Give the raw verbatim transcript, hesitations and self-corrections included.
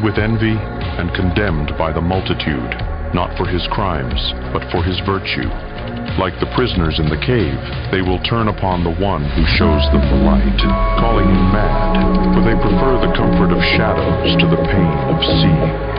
filled with envy and condemned by the multitude, not for his crimes, but for his virtue. Like the prisoners in the cave, they will turn upon the one who shows them the light, calling him mad, for they prefer the comfort of shadows to the pain of seeing.